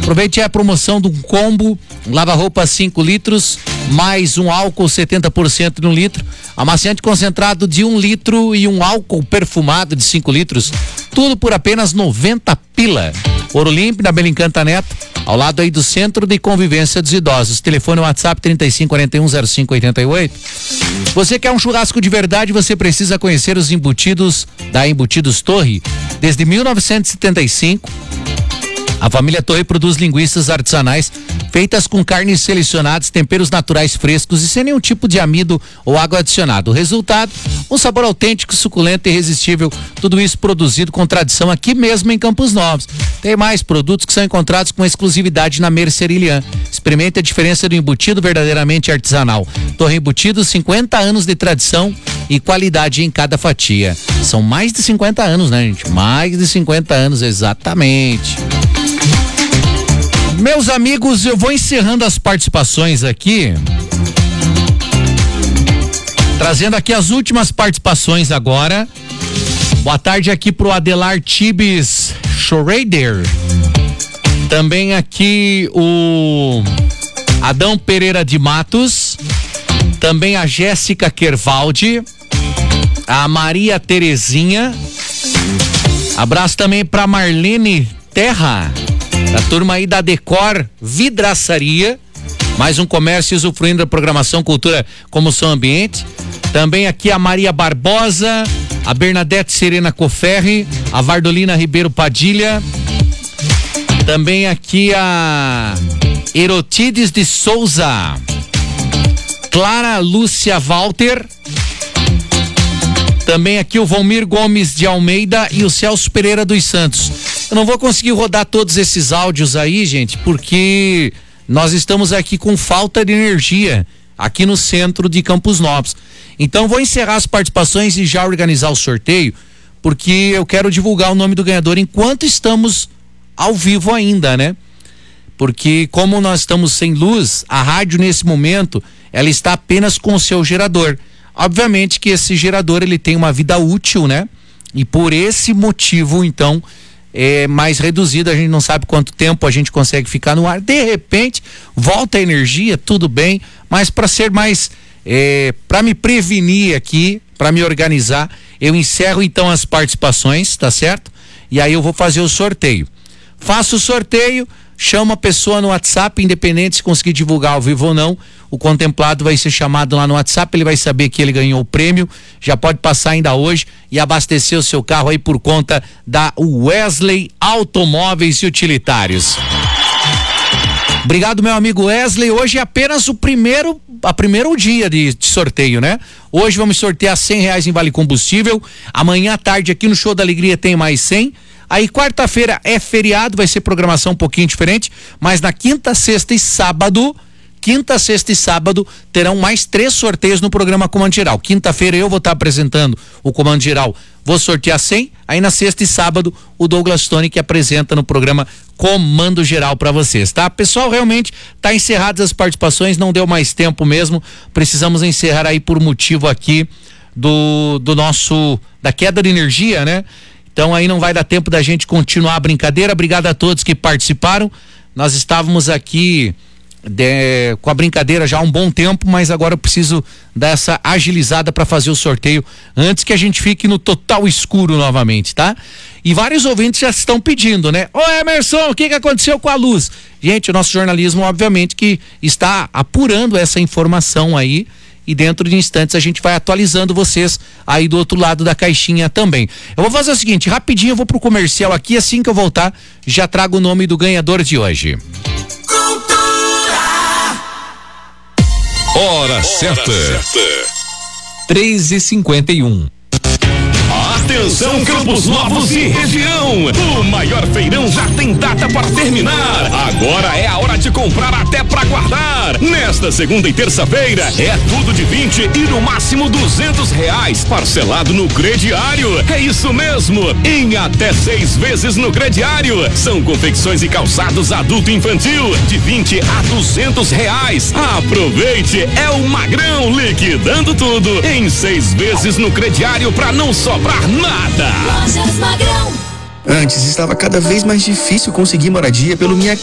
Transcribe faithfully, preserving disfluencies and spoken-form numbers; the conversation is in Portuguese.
Aproveite a promoção de um combo, lava-roupa cinco litros, mais um álcool setenta por cento no litro, amaciante concentrado de um litro e um álcool perfumado de cinco litros, tudo por apenas noventa pila. Ouro Limpo, na Belincanta Neto, ao lado aí do Centro de Convivência dos Idosos. Telefone WhatsApp trinta e cinco quarenta e um zero cinco oitenta e oito. Você quer um churrasco de verdade, você precisa conhecer os embutidos da Embutidos Torre. Desde mil novecentos e setenta e cinco, a família Torre produz linguiças artesanais feitas com carnes selecionadas, temperos naturais frescos e sem nenhum tipo de amido ou água adicionado. O resultado, um sabor autêntico, suculento e irresistível. Tudo isso produzido com tradição aqui mesmo em Campos Novos. Tem mais produtos que são encontrados com exclusividade na Merceria Ilhã. Experimente a diferença do embutido verdadeiramente artesanal. Torre Embutidos, cinquenta anos de tradição e qualidade em cada fatia. São mais de cinquenta anos, né, gente? Mais de cinquenta anos, exatamente. Meus amigos, eu vou encerrando as participações aqui, trazendo aqui as últimas participações agora. Boa tarde aqui pro Adelar Tibes Schroeder. Também aqui o Adão Pereira de Matos. Também a Jéssica Kervaldi. A Maria Terezinha. Abraço também pra Marlene Terra, da turma aí da Decor Vidraçaria, mais um comércio usufruindo da programação Cultura como Som Ambiente. Também aqui a Maria Barbosa, a Bernadette Serena Coferri, a Vardolina Ribeiro Padilha. Também aqui a Erotides de Souza, Clara Lúcia Walter. Também aqui o Valmir Gomes de Almeida e o Celso Pereira dos Santos. Eu não vou conseguir rodar todos esses áudios aí, gente, porque nós estamos aqui com falta de energia aqui no centro de Campos Novos. Então vou encerrar as participações e já organizar o sorteio, porque eu quero divulgar o nome do ganhador enquanto estamos ao vivo ainda, né? Porque como nós estamos sem luz, a rádio nesse momento, ela está apenas com o seu gerador. Obviamente que esse gerador ele tem uma vida útil, né? E por esse motivo, então, é mais reduzido, a gente não sabe quanto tempo a gente consegue ficar no ar. De repente, volta a energia, tudo bem, mas para ser mais, é, para me prevenir aqui, para me organizar, eu encerro então as participações, tá certo? E aí eu vou fazer o sorteio. Faço o sorteio, chamo a pessoa no WhatsApp, independente se conseguir divulgar ao vivo ou não, o contemplado vai ser chamado lá no WhatsApp, ele vai saber que ele ganhou o prêmio, já pode passar ainda hoje e abastecer o seu carro aí por conta da Wesley Automóveis e Utilitários. Obrigado, meu amigo Wesley. Hoje é apenas o primeiro, a primeiro dia de, de sorteio, né? Hoje vamos sortear cem reais em Vale Combustível. Amanhã à tarde aqui no Show da Alegria tem mais cem. Aí quarta-feira é feriado, vai ser programação um pouquinho diferente, mas na quinta, sexta e sábado, quinta, sexta e sábado terão mais três sorteios no programa Comando Geral. Quinta-feira eu vou estar apresentando o Comando Geral, vou sortear cem, aí na sexta e sábado o Douglas Tony que apresenta no programa Comando Geral para vocês, tá? Pessoal, realmente tá encerradas as participações, não deu mais tempo mesmo, precisamos encerrar aí por motivo aqui do, do nosso, da queda de energia, né? Então aí não vai dar tempo da gente continuar a brincadeira. Obrigado a todos que participaram. Nós estávamos aqui de, com a brincadeira já há um bom tempo, mas agora eu preciso dar essa agilizada para fazer o sorteio antes que a gente fique no total escuro novamente, tá? E vários ouvintes já estão pedindo, né? Ô Emerson, o que que aconteceu com a luz? Gente, o nosso jornalismo obviamente que está apurando essa informação aí. E dentro de instantes a gente vai atualizando vocês aí do outro lado da caixinha também. Eu vou fazer o seguinte, rapidinho eu vou pro comercial aqui, assim que eu voltar, já trago o nome do ganhador de hoje. Cultura. Hora certa. três e cinquenta e um. Atenção, Campos Novos e região! O maior feirão já tem data para terminar. Agora é a hora de comprar até para guardar. Nesta segunda e terça-feira é tudo de vinte e no máximo duzentos reais, parcelado no crediário. É isso mesmo, em até seis vezes no crediário. São confecções e calçados adulto e infantil de vinte a duzentos reais. Aproveite, é o Magrão liquidando tudo em seis vezes no crediário para não sobrar nada. Lojas Magrão. Antes estava cada vez mais difícil conseguir moradia pelo Minha